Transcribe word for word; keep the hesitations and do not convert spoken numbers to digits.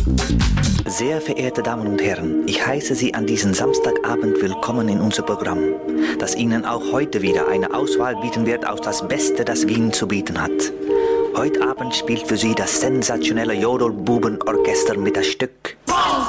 Sehr verehrte Damen und Herren, ich heiße Sie an diesem Samstagabend willkommen in unser Programm, das Ihnen auch heute wieder eine Auswahl bieten wird aus das Beste, das Wien zu bieten hat. Heute Abend spielt für Sie das sensationelle Jodelbubenorchester mit das Stück